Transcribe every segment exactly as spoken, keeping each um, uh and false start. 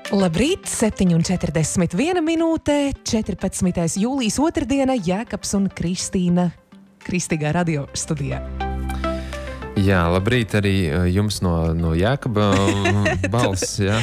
Labrīt, septiņi un četrdesmit viena minūte, četrpadsmitais jūlijas otrdiena, Jēkabs un Kristīna Kristīgā radio studijā. Jā, labrīt arī jums no, no Jēkaba balss, jā.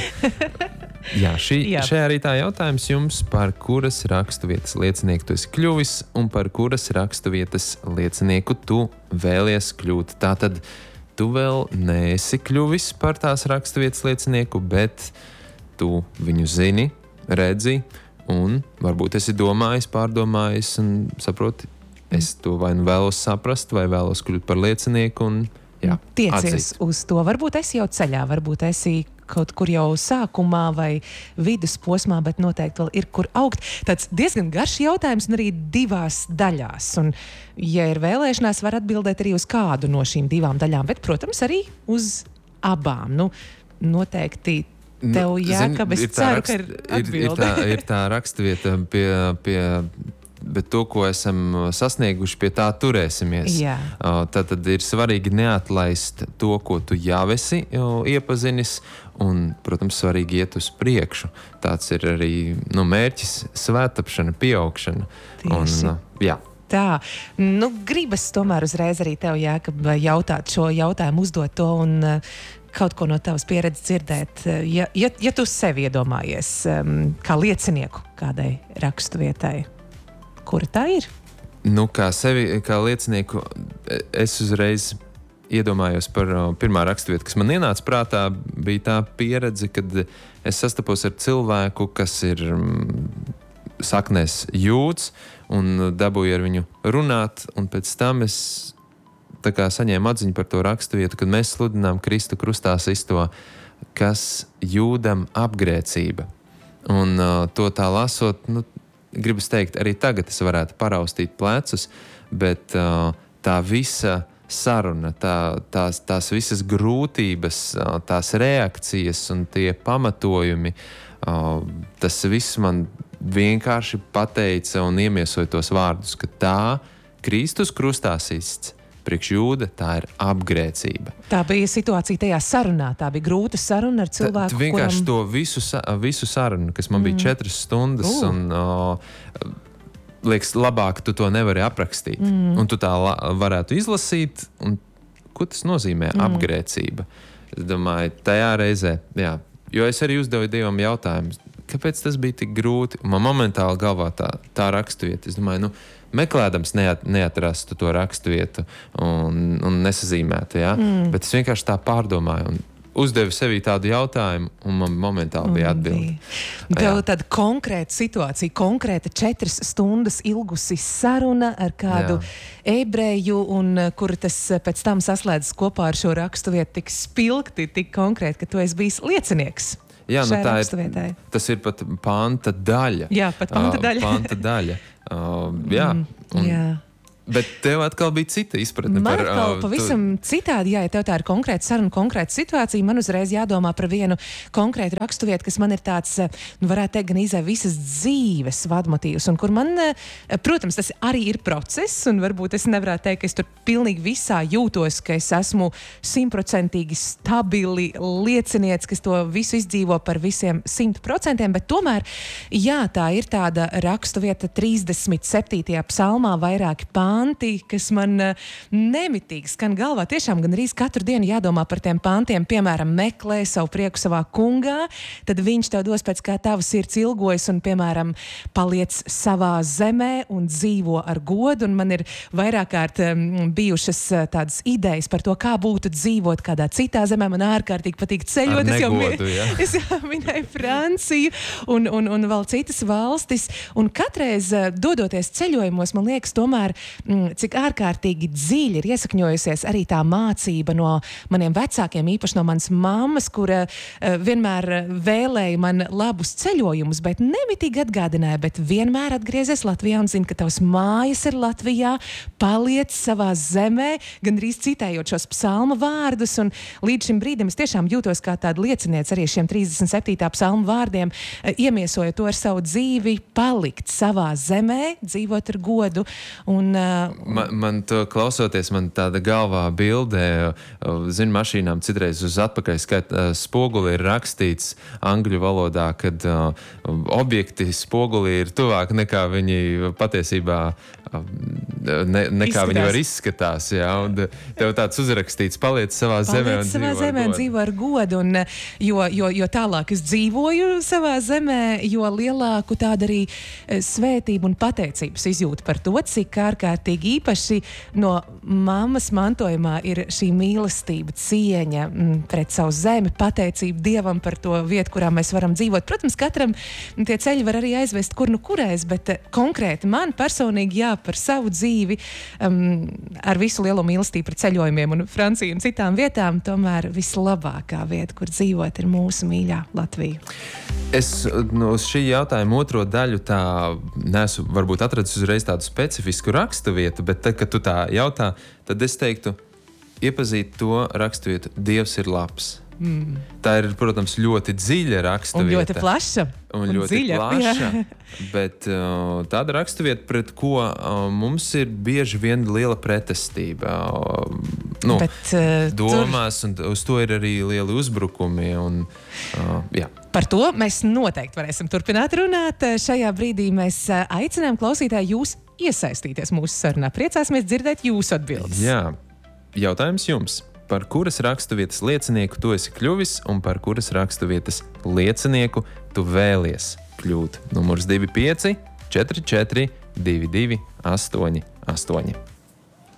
Jā, šī, jā. Šajā rītā jautājums jums, par kuras raksturvietas liecinieku tu esi kļuvis un par kuras raksturvietas liecinieku tu vēlies kļūt. Tātad tu vēl neesi kļuvis par tās raksturvietas liecinieku, bet tu viņu zini, redzi un varbūt esi domājis, pārdomājis un saproti, es to vai nu vēlos saprast, vai vēlos kļūt par liecinieku un jā, tiecies atzīt. Uz to. Varbūt esi jau ceļā, varbūt esi kaut kur jau sākumā vai vidusposmā, bet noteikti vēl ir kur augt. Tāds diezgan garš jautājums un arī divās daļās. Un, ja ir vēlēšanās, var atbildēt arī uz kādu no šīm divām daļām, bet, protams, arī uz abām. Nu, noteikti tev, Jēkab, es ceru, ka ir atbilde. Ir, ir tā, ir tā raksturvieta pie, pie, bet to, ko esam sasnieguši, pie tā turēsimies. Jā. Tad, tad ir svarīgi neatlaist to, ko tu jau esi iepazinis, un, protams, svarīgi iet uz priekšu. Tāds ir arī nu, mērķis, svētapšana, pieaugšana. Tieši. Un, jā. Tā, nu, gribas tomēr uzreiz arī tev, Jēkab, jautāt šo jautājumu, uzdot to un uh, kaut ko no tavas pieredzes dzirdēt. Ja, ja, ja tu sevi iedomājies um, kā liecinieku kādai raksturvietai, kura tā ir? Nu, kā sevi, kā liecinieku, es uzreiz iedomājos par uh, pirmā raksturvietu, kas man ienāca prātā, bija tā pieredze, kad es sastapos ar cilvēku, kas ir um, saknēs jūds, un dabūju ar viņu runāt, un pēc tam es tā kā saņēmu atziņu par to raksturvietu, kad mēs sludinām Kristu krustā sisto, kas jūdam apgrēcība. Un uh, to tā lasot, nu, gribas teikt, arī tagad es varētu paraustīt plecus, bet uh, tā visa saruna, tā, tās, tās visas grūtības, uh, tās reakcijas un tie pamatojumi, uh, tas viss man vienkārši pateica un iemiesoja tos vārdus, ka tā Kristus krustā sists priekš jūda, tā ir apgrēcība. Tā bija situācija tajā sarunā, tā bija grūta saruna ar cilvēku, kuram... Vienkārši kuram... to visu, visu sarunu, kas man mm. bija četras stundas, uh. un uh, liekas, labāk tu to nevari aprakstīt. Mm. Un tu tā la, varētu izlasīt, un ko tas nozīmē mm. apgrēcība? Es domāju, tajā reizē, jā, jo es arī uzdevu Dievam jautājumus, kāpēc tas bija tik grūti? Man momentāli galvā tā, tā raksturvieta. Es domāju, nu, meklēdams neat, neatrastu to raksturvietu un, un nesazīmētu, ja? mm. bet es vienkārši tā pārdomāju un uzdevu sevī tādu jautājumu, un man momentāli bija atbilde. Tev tāda konkrēta situācija, konkrēta četras stundas ilgusi saruna ar kādu Jā. ebreju, un kur tas pēc tam saslēdzas kopā ar šo raksturvietu tik spilgti, tik konkrēti, ka tu esi bijis liecinieks. Jā, nu tā ir, tas ir pat panta daļa. Jā, pat panta daļa. Uh, panta daļa. Uh, jā, un, jā. Bet tev atkal bija cita izpratne man par... Man atkal uh, pavisam tu... citādi, jā, ja tev tā ir konkrēta saruna, konkrēta situācija, man uzreiz jādomā par vienu konkrētu raksturvietu, kas man ir tāds, nu, varētu teikt, gan izē visas dzīves vadmotīvs, un kur man, protams, tas arī ir process, un varbūt es nevarētu teikt, ka es tur pilnīgi visā jūtos, ka es esmu simtprocentīgi stabili liecinieks, kas to visu izdzīvo par visiem simt procentiem, bet tomēr, jā, tā ir tāda raksturvieta trīsdesmit septītajā psalmā vairāki pānti, kas man uh, nemitīgi skan galvā. Tiešām gan arī katru dienu jādomā par tiem pantiem, piemēram, meklē savu prieku savā kungā, tad viņš tev dos pēc kā tava sirds ilgojas un, piemēram, paliec savā zemē un dzīvo ar godu. Un man ir vairāk kārt um, bijušas uh, tādas idejas par to, kā būtu dzīvot kādā citā zemē. Man ārkārtīgi patīk ceļot. Ar es jau, negodu, ja? es jau minēju Franciju un, un, un vēl citas valstis. Un katreiz, uh, dodoties ceļojumos, man liekas, tomēr cik ārkārtīgi dziļi ir iesakņojusies arī tā mācība no maniem vecākiem, īpaši no manas mammas, kura uh, vienmēr vēlēja man labus ceļojumus, bet nemitīgi atgādināja, bet vienmēr atgriezies Latvijā un zina, ka tavs mājas ir Latvijā, paliec savā zemē, gandrīz citējot šos psalma vārdus, un līdz šim brīdim es tiešām jūtos kā tāda lieciniece arī šiem trīsdesmit septītā psalma vārdiem, uh, iemiesojot to ar savu dzīvi, palikt savā zemē, dzīvot ar godu, un uh, uh, man, man to klausoties, man tāda galvā bildē, zinu, mašīnām citreiz uz atpakaļ skat, spoguli ir rakstīts angļu valodā, kad uh, objekti spoguli ir tuvāk nekā viņi patiesībā Ne, nekā izskatās. viņi var izskatās, jā, un tev tāds uzrakstīts, paliec savā Paliec zemē un savā dzīvo zemē ar un godu. dzīvo ar godu. Un, jo, jo, jo tālāk es dzīvoju savā zemē, jo lielāku tādu arī svētību un pateicības izjūtu par to, cik ārkārtīgi īpaši no mammas mantojumā ir šī mīlestība, cieņa pret savu zemi, pateicība Dievam par to vietu, kurā mēs varam dzīvot. Protams, katram tie ceļi var arī aizvest kur nu kureiz, bet konkrēti man personīgi jā, par savu dzīvi, um, ar visu lielo mīlestību par ceļojumiem un Franciju un citām vietām, tomēr vislabākā vieta, kur dzīvot, ir mūsu mīļā Latvija. Es nu, uz šī jautājuma otro daļu tā neesmu varbūt atradis uzreiz tādu specifisku raksturvietu, bet tad, kad tu tā jautā, tad es teiktu, iepazīt to raksturvietu Dievs ir labs. Mm. Tā ir, protams, ļoti dziļa raksturvieta. Un ļoti plaša. Un, un ļoti dziļa, plaša. Bet uh, tāda raksturvieta, pret ko uh, mums ir bieži vien liela pretestība. Uh, nu, bet, uh, domās, tur... un uz to ir arī lieli uzbrukumi. Un, uh, jā. Par to mēs noteikti varēsim turpināt runāt. Šajā brīdī mēs aicinām klausītāju jūs iesaistīties mūsu sarunā. Priecāsimies dzirdēt jūsu atbildes. Jā, jautājums jums. Par kuras raksturvietas liecinieku tu esi kļuvis un par kuras raksturvietas liecinieku tu vēlies kļūt? Numurs divi pieci četri četri divi divi astoņi astoņi.